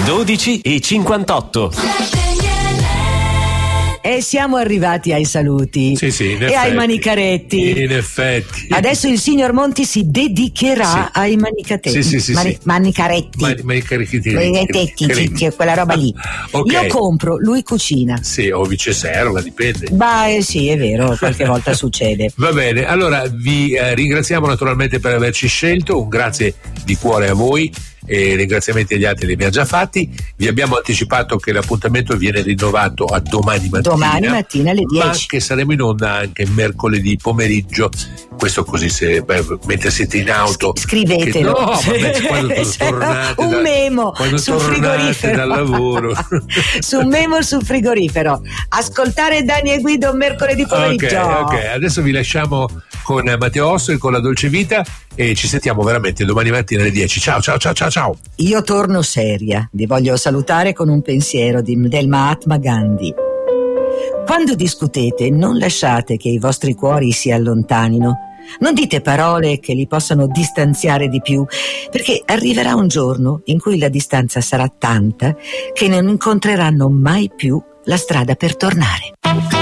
12:58. E siamo arrivati ai saluti. Sì, in effetti. E ai manicaretti. In effetti. Adesso il signor Monti si dedicherà ai manicaretti. Sì. Manicaretti. Manicaretti. Quella roba lì. Okay. Io compro, lui cucina. Sì, o viceversa, dipende. Sì, è vero, qualche volta succede. Va bene, allora vi ringraziamo naturalmente per averci scelto, un grazie di cuore a voi. E ringraziamenti agli altri li abbiamo già fatti. Vi abbiamo anticipato che l'appuntamento viene rinnovato a domani mattina alle 10, ma che saremo in onda anche mercoledì pomeriggio. Questo così mentre siete in auto scrivetelo, quando tornate un memo quando sul tornate frigorifero dal lavoro su un memo sul frigorifero. Ascoltare Dani e Guido mercoledì pomeriggio. Ok, adesso vi lasciamo con Matteo Osso e con La Dolce Vita e ci sentiamo veramente domani mattina alle 10. Ciao. Io torno seria, vi voglio salutare con un pensiero del Mahatma Gandhi. Quando discutete, non lasciate che i vostri cuori si allontanino. Non dite parole che li possano distanziare di più, perché arriverà un giorno in cui la distanza sarà tanta che non incontreranno mai più la strada per tornare.